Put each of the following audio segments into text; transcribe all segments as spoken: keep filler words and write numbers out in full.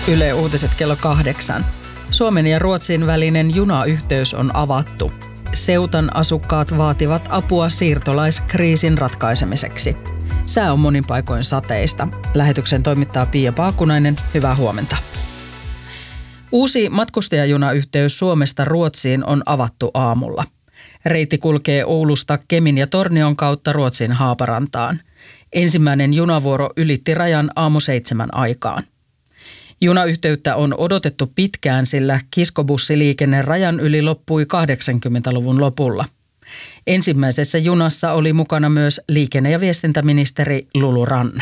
Yle Uutiset kello kahdeksan. Suomen ja Ruotsin välinen junayhteys on avattu. Seutan asukkaat vaativat apua siirtolaiskriisin ratkaisemiseksi. Sää on monin paikoin sateista. Lähetyksen toimittaa Pia Paakunainen. Hyvää huomenta. Uusi matkustajajunayhteys Suomesta Ruotsiin on avattu aamulla. Reitti kulkee Oulusta Kemin ja Tornion kautta Ruotsin Haaparantaan. Ensimmäinen junavuoro ylitti rajan aamu seitsemän aikaan. Junayhteyttä on odotettu pitkään, sillä kiskobussiliikenne rajan yli loppui kahdeksankymmentäluvun lopulla. Ensimmäisessä junassa oli mukana myös liikenne- ja viestintäministeri Lulu Ranne.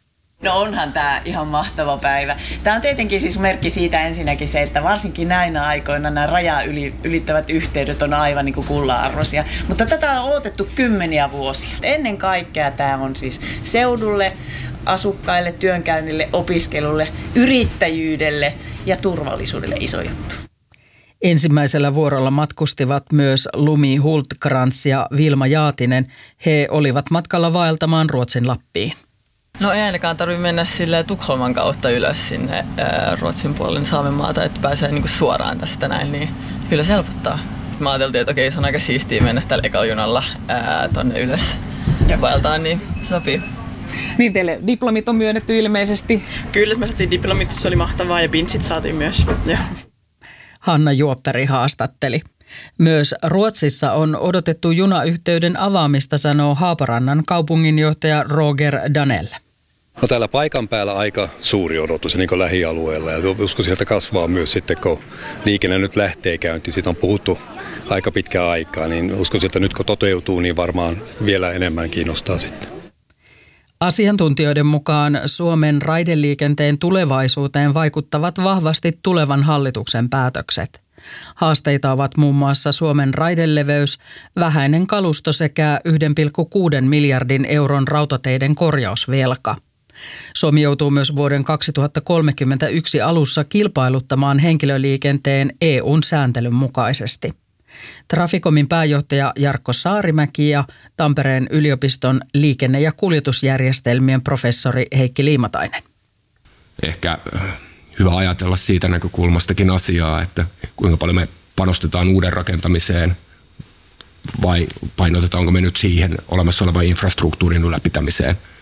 No onhan tämä ihan mahtava päivä. Tämä on tietenkin siis merkki siitä ensinnäkin se, että varsinkin näinä aikoina nämä rajaa yli, ylittävät yhteydet on aivan niin kuin kullanarvoisia. Mutta tätä on odotettu kymmeniä vuosia. Ennen kaikkea tämä on siis seudulle, asukkaille, työnkäynnille, opiskelulle, yrittäjyydelle ja turvallisuudelle iso juttu. Ensimmäisellä vuorolla matkustivat myös Lumi Hultkrantz ja Vilma Jaatinen. He olivat matkalla vaeltamaan Ruotsin Lappiin. No ei ainakaan tarvitse mennä silleen Tukholman kautta ylös sinne ää, Ruotsin puolelle Saamenmaata, että pääsee niinku suoraan tästä näin, niin kyllä se helpottaa. Sitten mä ajateltiin, että okei, se on aika siistiä mennä tällä ekalla junalla ää, tonne ylös ja vaeltaa, niin se sopii. Niin teille diplomit on myönnetty ilmeisesti. Kyllä, me saatiin diplomit, se oli mahtavaa ja pinssit saatiin myös. Ja. Hanna Juopperi haastatteli. Myös Ruotsissa on odotettu junayhteyden avaamista, sanoo Haaparannan kaupunginjohtaja Roger Danell. No täällä paikan päällä aika suuri odotus niin kuin lähialueella ja uskon sieltä kasvaa myös sitten, kun liikenne nyt lähtee käyntiin. Siitä on puhuttu aika pitkään aikaa, niin uskon sieltä nyt kun toteutuu, niin varmaan vielä enemmän kiinnostaa sitten. Asiantuntijoiden mukaan Suomen raideliikenteen tulevaisuuteen vaikuttavat vahvasti tulevan hallituksen päätökset. Haasteita ovat muun muassa Suomen raideleveys, vähäinen kalusto sekä yksi pilkku kuusi miljardin euron rautateiden korjausvelka. Suomi joutuu myös vuoden kaksituhattakolmekymmentäyksi alussa kilpailuttamaan henkilöliikenteen E U:n sääntelyn mukaisesti. Traficomin pääjohtaja Jarkko Saarimäki ja Tampereen yliopiston liikenne- ja kuljetusjärjestelmien professori Heikki Liimatainen. Ehkä hyvä ajatella siitä näkökulmastakin asiaa, että kuinka paljon me panostetaan uuden rakentamiseen vai painotetaanko me nyt siihen olemassa olevan infrastruktuurin ylläpitämiseen.